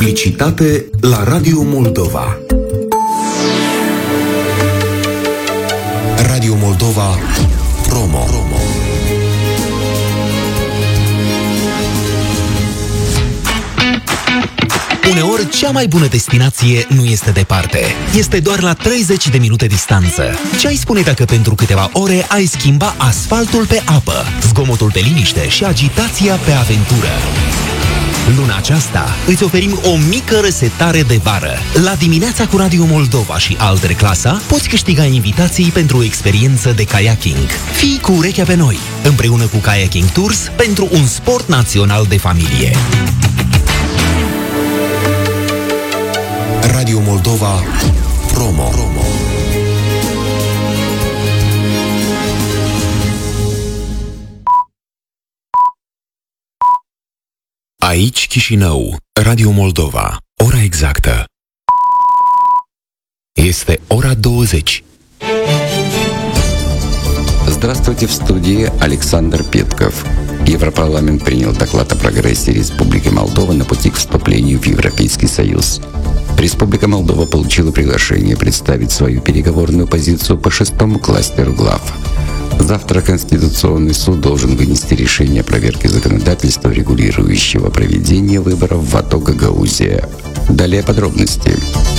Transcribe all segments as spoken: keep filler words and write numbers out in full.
Publicitate la Radio Moldova. Radio Moldova Promo. Uneori, cea mai bună destinație nu este departe. Este doar la treizeci de minute distanță. Ce ai spune dacă pentru câteva ore ai schimba asfaltul pe apă, zgomotul pe liniște și agitația pe aventură? Luna aceasta îți oferim o mică resetare de vară. La Dimineața cu Radio Moldova și Altere Clasa poți câștiga invitații pentru o experiență de kayaking. Fii cu urechea pe noi, împreună cu Kayaking Tours, pentru un sport național de familie. Radio Moldova Promo. Aici Chișinău, Radio Moldova. Ora exactă este ora douăzeci. Здравствуйте, в студии Александр Петков. Европарламент принял доклад о прогрессе Республики Молдова на пути к вступлению в Европейский Союз. Республика Молдова получила приглашение представить свою переговорную позицию по шестому кластеру глав. Завтра Конституционный суд должен вынести решение о проверке законодательства, регулирующего проведение выборов в АТО Гагаузия. Далее подробности.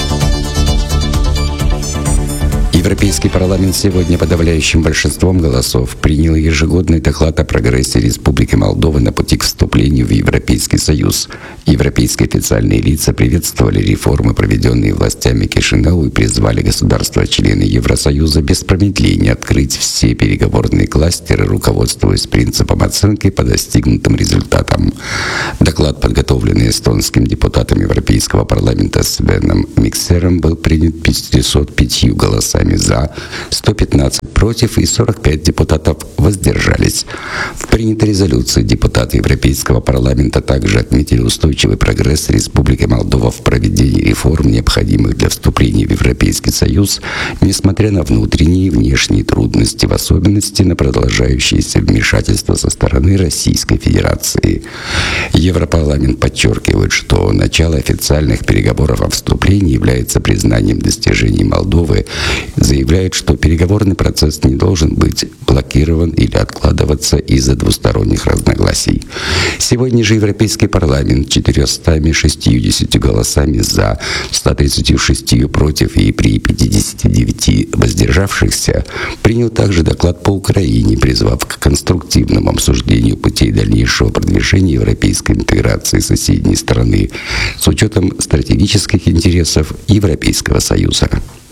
Европейский парламент сегодня подавляющим большинством голосов принял ежегодный доклад о прогрессе Республики Молдова на пути к вступлению в Европейский Союз. Европейские официальные лица приветствовали реформы, проведенные властями Кишинеу, и призвали государства-члены Евросоюза без промедления открыть все переговорные кластеры, руководствуясь принципом оценки по достигнутым результатам. Доклад, подготовленный эстонским депутатом Европейского парламента Свеном Миксером, был принят пятьюстами пятью голосами за, сто пятнадцать против и сорок пять депутатов воздержались. В принятой резолюции депутаты Европейского парламента также отметили устойчивый прогресс Республики Молдова в проведении реформ, необходимых для вступления в Европейский Союз, несмотря на внутренние и внешние трудности, в особенности на продолжающееся вмешательство со стороны Российской Федерации. Европарламент подчеркивает, что начало официальных переговоров о вступлении является признанием достижений Молдовы, заявляет, что переговорный процесс не должен быть блокирован или откладываться из-за двусторонних разногласий. Сегодня же Европейский парламент четырьмястами шестьюдесятью голосами за, ста тридцатью шестью против и при пятидесяти девяти воздержавшихся принял также доклад по Украине, призвав к конструктивному обсуждению путей дальнейшего продвижения европейской интеграции соседней страны с учетом стратегических интересов Европейского Союза.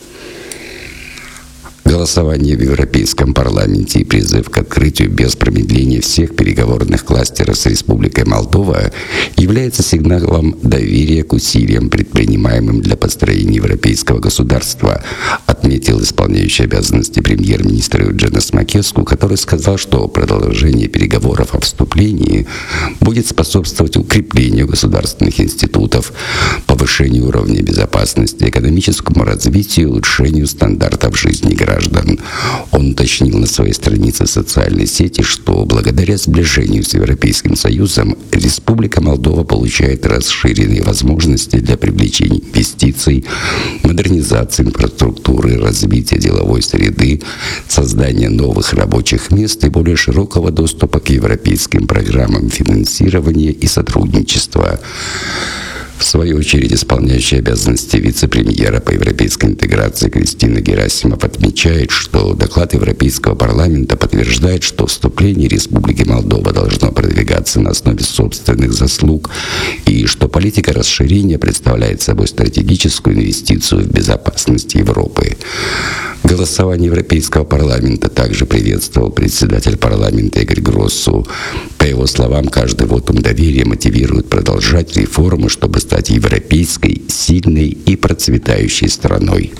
Голосование в Европейском парламенте и призыв к открытию без промедления всех переговорных кластеров с Республикой Молдова является сигналом доверия к усилиям, предпринимаемым для построения европейского государства, отметил исполняющий обязанности премьер-министра Eugenas Machescu, который сказал, что продолжение переговоров о вступлении будет способствовать укреплению государственных институтов, повышению уровня безопасности, экономическому развитию и улучшению стандартов жизни граждан. Он уточнил на своей странице в социальной сети, что благодаря сближению с Европейским Союзом Республика Молдова получает расширенные возможности для привлечения инвестиций, модернизации инфраструктуры, развития деловой среды, создания новых рабочих мест и более широкого доступа к европейским программам финансирования и сотрудничества. В свою очередь, исполняющий обязанности вице-премьера по европейской интеграции Кристина Герасимов отмечает, что доклад Европейского парламента подтверждает, что вступление Республики Молдова должно продвигаться на основе собственных заслуг и что политика расширения представляет собой стратегическую инвестицию в безопасность Европы. Голосование Европейского парламента также приветствовал председатель парламента Игорь Гроссу. По его словам, каждый вотум доверия мотивирует продолжать реформы, чтобы стать европейской, сильной и процветающей страной.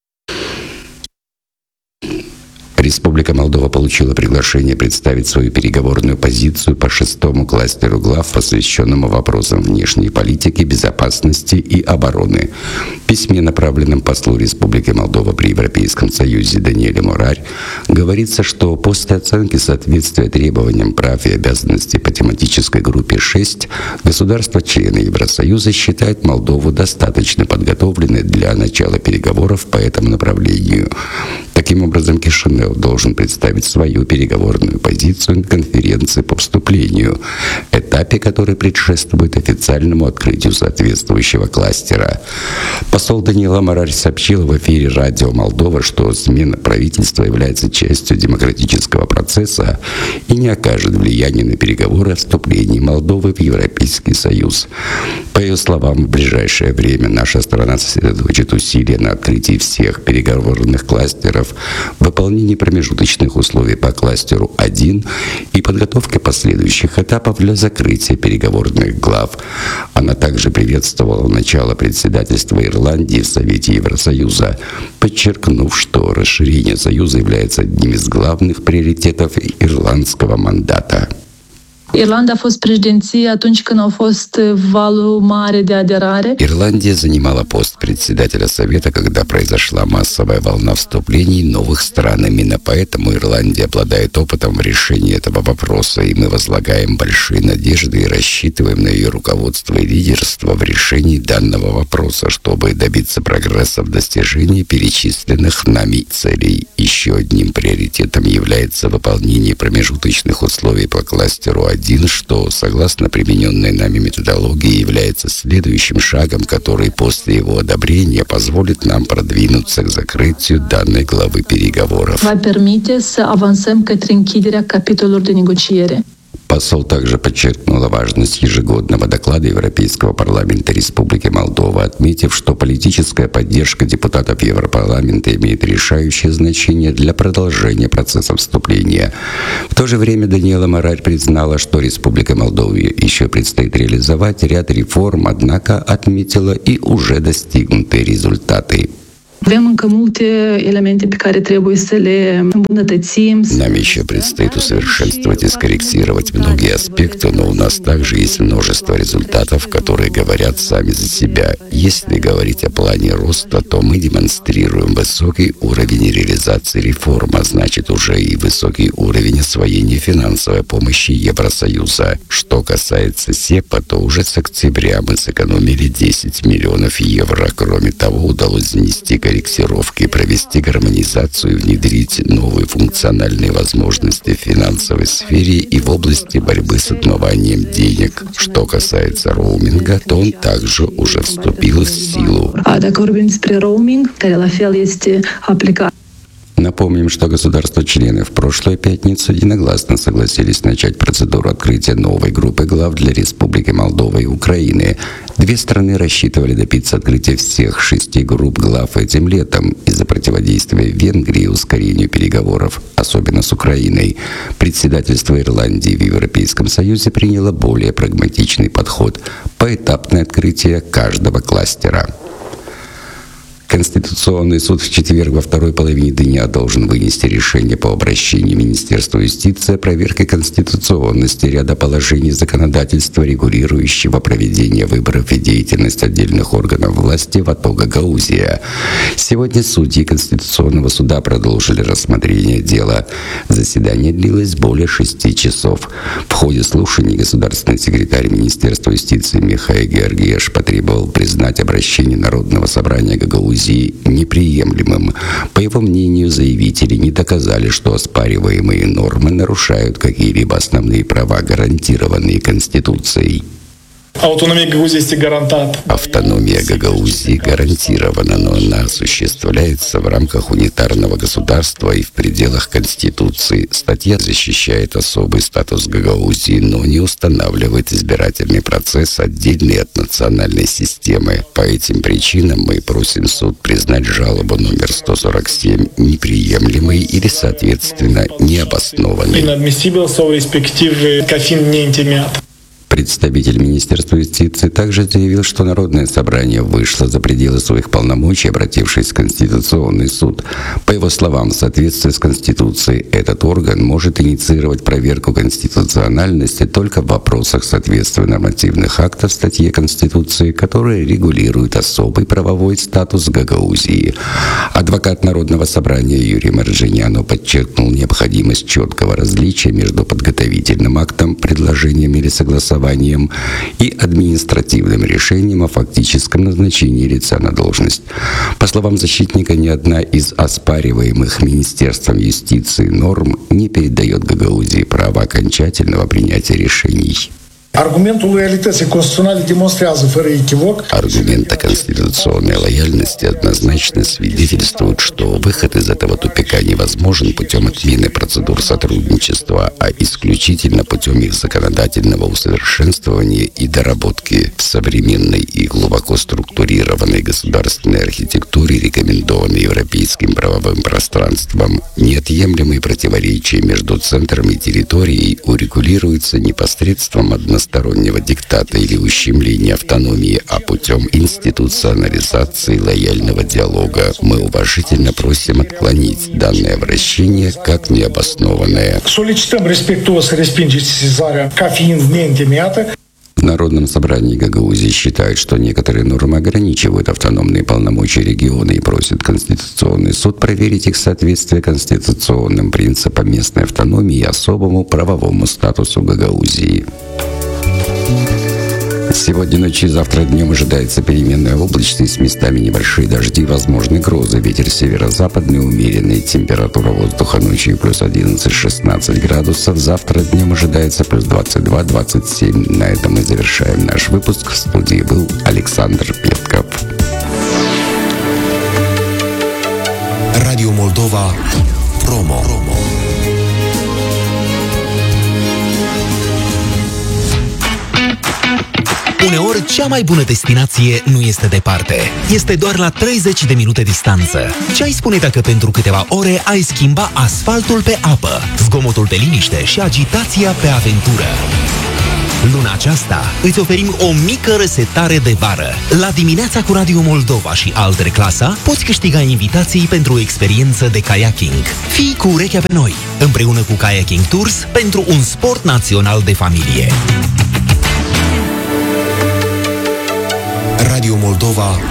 Республика Молдова получила приглашение представить свою переговорную позицию по шестому кластеру глав, посвященному вопросам внешней политики, безопасности и обороны. В письме, направленном послу Республики Молдова при Европейском Союзе Даниэлю Морарь, говорится, что после оценки соответствия требованиям прав и обязанностей по тематической группе шесть государства-члены Евросоюза считают Молдову достаточно подготовленной для начала переговоров по этому направлению. Таким образом, Кишинев должен представить свою переговорную позицию на конференции по вступлению, этапе, который предшествует официальному открытию соответствующего кластера. Посол Даниэл Морарь сообщил в эфире радио Молдова, что смена правительства является частью демократического процесса и не окажет влияния на переговоры о вступлении Молдовы в Европейский Союз. По ее словам, в ближайшее время наша страна сосредоточит усилия на открытии всех переговорных кластеров, выполнении промежуточных условий по кластеру один и подготовке последующих этапов для закрытия переговорных глав. Она также приветствовала начало председательства Ирландии в Совете Евросоюза, подчеркнув, что расширение Союза является одним из главных приоритетов ирландского мандата. Irlanda a fost președinție atunci când au fost valul mare de aderare. Ирландия занимала пост председателя Совета, когда произошла массовая волна вступлений новых стран. Именно поэтому Ирландия обладает опытом в решении этого вопроса, и мы возлагаем большие надежды и рассчитываем на ее руководство и лидерство в решении данного вопроса, чтобы добиться прогресса в достижении перечисленных нами целей. Еще одним приоритетом является выполнение промежуточных условий по кластеру один, что, согласно примененной нами методологии, является следующим шагом, который после его одобрения позволит нам продвинуться к закрытию данной главы переговоров. Va permite să avansăm către închiderea capitolului de negociere. Посол также подчеркнула важность ежегодного доклада Европейского парламента Республики Молдова, отметив, что политическая поддержка депутатов Европарламента имеет решающее значение для продолжения процесса вступления. В то же время Даниэла Морарь признала, что Республика Молдова еще предстоит реализовать ряд реформ, однако отметила и уже достигнутые результаты. Avem încă multe elemente pe care trebuie să le îmbunătățim. Нам еще предстоит усовершенствовать и скорректировать многие аспекты, но у нас также есть множество результатов, которые говорят сами за себя. Если говорить о плане роста, то мы демонстрируем высокий уровень реализации реформ, а значит уже и высокий уровень освоения финансовой помощи Евросоюза. Что касается СЕПА, то уже с октября мы сэкономили десять миллионов евро. Кроме того, удалось внести корректировки, провести гармонизацию и внедрить новые функциональные возможности в финансовой сфере и в области борьбы с отмыванием денег. Что касается роуминга, то он также уже вступил в силу. Dacă vorbim despre roaming, care la fel este aplicat. Напомним, что государства-члены в прошлую пятницу единогласно согласились начать процедуру открытия новой группы глав для Республики Молдова и Украины. Две страны рассчитывали добиться открытия всех шести групп глав этим летом из-за противодействия Венгрии и ускорению переговоров, особенно с Украиной. Председательство Ирландии в Европейском Союзе приняло более прагматичный подход – поэтапное открытие каждого кластера. Конституционный суд в четверг во второй половине дня должен вынести решение по обращению Министерства юстиции о проверке конституционности ряда положений законодательства, регулирующего проведение выборов и деятельность отдельных органов власти в АТО Гагаузия. Сегодня судьи Конституционного суда продолжили рассмотрение дела. Заседание длилось более шести часов. В ходе слушаний государственный секретарь Министерства юстиции Михаил Георгиеш потребовал признать обращение Народного собрания Гагаузии неприемлемым. По его мнению, заявители не доказали, что оспариваемые нормы нарушают какие-либо основные права, гарантированные Конституцией. Автономия Гагаузии гарантат. Автономия Гагаузии гарантирована, но она осуществляется в рамках унитарного государства и в пределах Конституции. Статья защищает особый статус Гагаузии, но не устанавливает избирательный процесс, отдельный от национальной системы. По этим причинам мы просим суд признать жалобу номер сто сорок семь неприемлемой или, соответственно, необоснованной. Inadmisibil sau respectiv ca fiind neîntemeiat. Представитель Министерства юстиции также заявил, что Народное собрание вышло за пределы своих полномочий, обратившись в Конституционный суд. По его словам, в соответствии с Конституцией, этот орган может инициировать проверку конституциональности только в вопросах соответствия нормативных актов статье Конституции, которые регулируют особый правовой статус Гагаузии. Адвокат Народного собрания Юрий Марджиняну подчеркнул необходимость четкого различия между подготовительным актом, предложением или согласованием и административным решением о фактическом назначении лица на должность. По словам защитника, ни одна из оспариваемых Министерством юстиции норм не передает Гагаузии право окончательного принятия решений. Argumentul loialității constituționale demonstrează фără echivoc. Аргумент о конституционной лояльности однозначно свидетельствует, что выход из этого тупика невозможен путем отмены процедур сотрудничества, а исключительно путем их законодательного усовершенствования и доработки в современной и глубоко структурированной государственной архитектуре, рекомендованной европейским правовым пространством. Неотъемлемые противоречия между центром и территорией урегулируются не посредством одностороннего диктата или ущемления автономии, а путем институционализации лояльного диалога. Мы уважительно просим отклонить данное обращение как необоснованное. Solicităm respectuos să respingeți sesizarea ca fiind neîntemeiată. В Народном собрании Гагаузии считают, что некоторые нормы ограничивают автономные полномочия региона и просят Конституционный суд проверить их соответствие конституционным принципам местной автономии и особому правовому статусу Гагаузии. Сегодня ночью и завтра днем ожидается переменная облачность, с местами небольшие дожди, возможны грозы. Ветер северо-западный умеренный. Температура воздуха ночью плюс одиннадцать-шестнадцать градусов. Завтра днем ожидается плюс двадцать два - двадцать семь. На этом мы завершаем наш выпуск. В студии был Александр Петков. Radio Moldova Promo. Uneori, cea mai bună destinație nu este departe. Este doar la treizeci de minute distanță. Ce ai spune dacă pentru câteva ore ai schimba asfaltul pe apă, zgomotul pe liniște și agitația pe aventură? Luna aceasta îți oferim o mică resetare de vară. La Dimineața cu Radio Moldova și Alter Clasa poți câștiga invitații pentru o experiență de kayaking. Fii cu urechea pe noi, împreună cu Kayaking Tours, pentru un sport național de familie. Radio Moldova